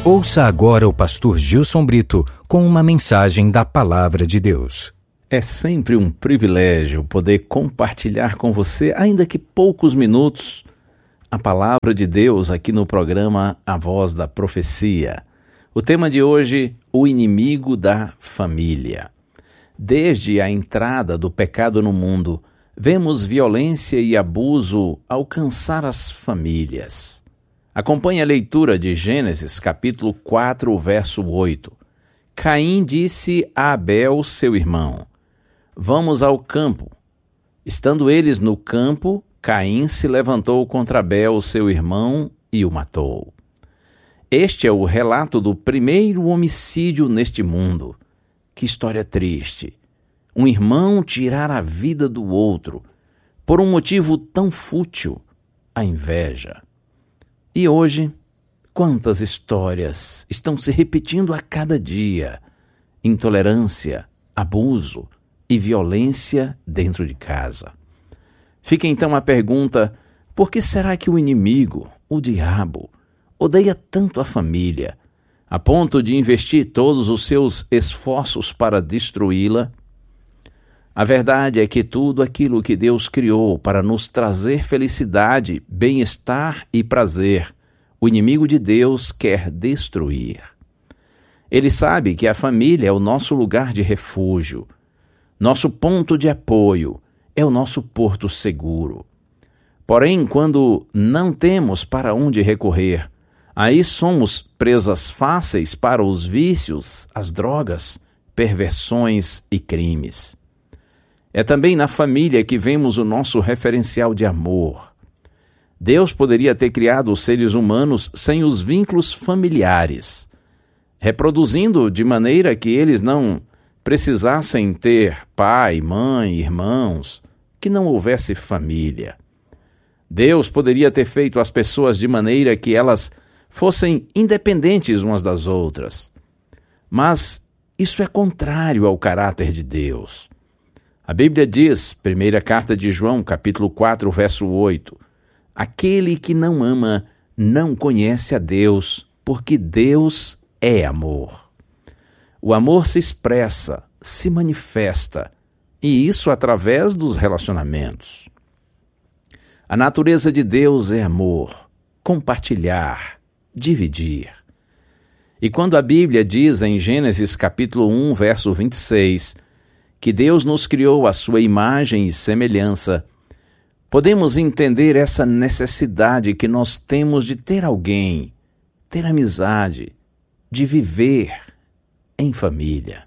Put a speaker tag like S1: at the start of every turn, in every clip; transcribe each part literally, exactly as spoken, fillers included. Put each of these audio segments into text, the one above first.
S1: Ouça agora o pastor Gilson Brito com uma mensagem da Palavra de Deus.
S2: É sempre um privilégio poder compartilhar com você, ainda que poucos minutos, a Palavra de Deus aqui no programa A Voz da Profecia. O tema de hoje, o inimigo da família. Desde a entrada do pecado no mundo, vemos violência e abuso alcançar as famílias. Acompanhe a leitura de Gênesis, capítulo quatro, verso oito. Caim disse a Abel, seu irmão: vamos ao campo. Estando eles no campo, Caim se levantou contra Abel, seu irmão, e o matou. Este é o relato do primeiro homicídio neste mundo. Que história triste! Um irmão tirar a vida do outro, por um motivo tão fútil, a inveja. E hoje, quantas histórias estão se repetindo a cada dia? Intolerância, abuso e violência dentro de casa. Fica então a pergunta: por que será que o inimigo, o diabo, odeia tanto a família, a ponto de investir todos os seus esforços para destruí-la? A verdade é que tudo aquilo que Deus criou para nos trazer felicidade, bem-estar e prazer, o inimigo de Deus quer destruir. Ele sabe que a família é o nosso lugar de refúgio, nosso ponto de apoio, é o nosso porto seguro. Porém, quando não temos para onde recorrer, aí somos presas fáceis para os vícios, as drogas, perversões e crimes. É também na família que vemos o nosso referencial de amor. Deus poderia ter criado os seres humanos sem os vínculos familiares, reproduzindo de maneira que eles não precisassem ter pai, mãe, irmãos, que não houvesse família. Deus poderia ter feito as pessoas de maneira que elas fossem independentes umas das outras. Mas isso é contrário ao caráter de Deus. A Bíblia diz, primeira carta de João, capítulo quatro, verso oito, aquele que não ama não conhece a Deus, porque Deus é amor. O amor se expressa, se manifesta, e isso através dos relacionamentos. A natureza de Deus é amor, compartilhar, dividir. E quando a Bíblia diz em Gênesis capítulo um, verso vinte e seis, que Deus nos criou à sua imagem e semelhança, podemos entender essa necessidade que nós temos de ter alguém, ter amizade, de viver em família.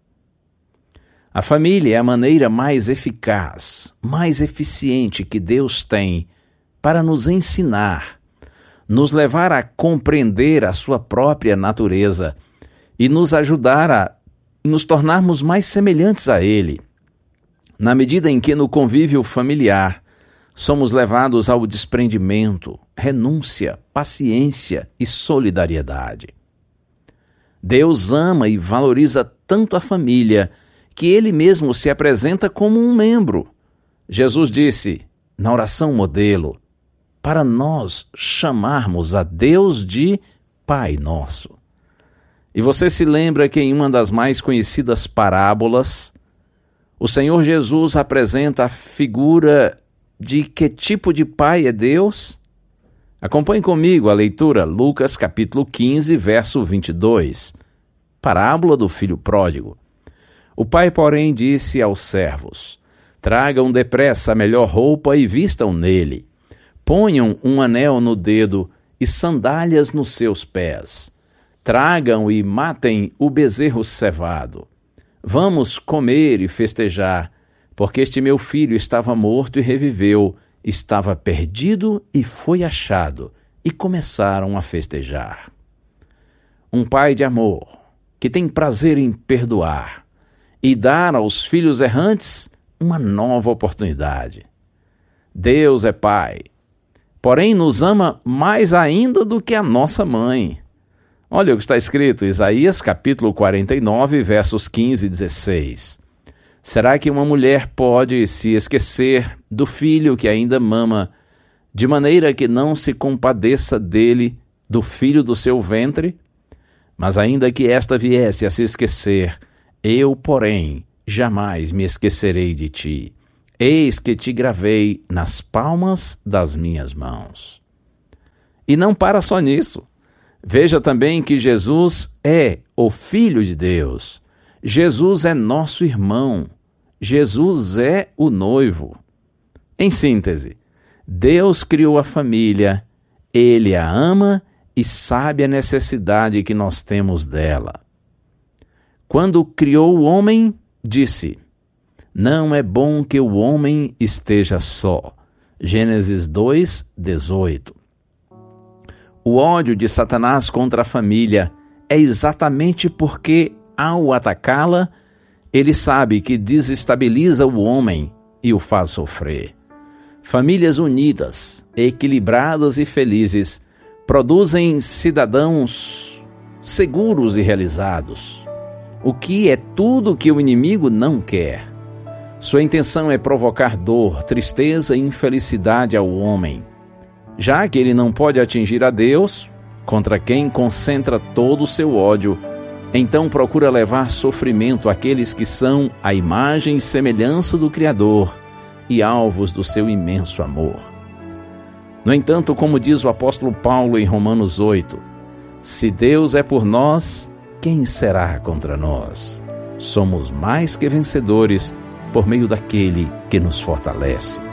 S2: A família é a maneira mais eficaz, mais eficiente que Deus tem para nos ensinar, nos levar a compreender a sua própria natureza e nos ajudar a nos tornarmos mais semelhantes a Ele, na medida em que no convívio familiar somos levados ao desprendimento, renúncia, paciência e solidariedade. Deus ama e valoriza tanto a família que Ele mesmo se apresenta como um membro. Jesus disse, na oração modelo, para nós chamarmos a Deus de Pai Nosso. E você se lembra que em uma das mais conhecidas parábolas, o Senhor Jesus apresenta a figura de que tipo de pai é Deus? Acompanhe comigo a leitura, Lucas capítulo quinze, verso vinte e dois. Parábola do filho pródigo. O pai, porém, disse aos servos: tragam depressa a melhor roupa e vistam nele. Ponham um anel no dedo e sandálias nos seus pés. Tragam e matem o bezerro cevado. Vamos comer e festejar, porque este meu filho estava morto e reviveu, estava perdido e foi achado, e começaram a festejar. Um pai de amor, que tem prazer em perdoar e dar aos filhos errantes uma nova oportunidade. Deus é Pai, porém nos ama mais ainda do que a nossa mãe. Olha o que está escrito, Isaías capítulo quarenta e nove, versos quinze e dezesseis. Será que uma mulher pode se esquecer do filho que ainda mama, de maneira que não se compadeça dele, do filho do seu ventre? Mas ainda que esta viesse a se esquecer, eu, porém, jamais me esquecerei de ti. Eis que te gravei nas palmas das minhas mãos. E não para só nisso. Veja também que Jesus é o Filho de Deus. Jesus é nosso irmão. Jesus é o noivo. Em síntese, Deus criou a família, Ele a ama e sabe a necessidade que nós temos dela. Quando criou o homem, disse: não é bom que o homem esteja só. Gênesis dois, dezoito. O ódio de Satanás contra a família é exatamente porque, ao atacá-la, ele sabe que desestabiliza o homem e o faz sofrer. Famílias unidas, equilibradas e felizes produzem cidadãos seguros e realizados, o que é tudo que o inimigo não quer. Sua intenção é provocar dor, tristeza e infelicidade ao homem. Já que ele não pode atingir a Deus, contra quem concentra todo o seu ódio, então procura levar sofrimento àqueles que são a imagem e semelhança do Criador e alvos do seu imenso amor. No entanto, como diz o apóstolo Paulo em Romanos oito, se Deus é por nós, quem será contra nós? Somos mais que vencedores por meio daquele que nos fortalece.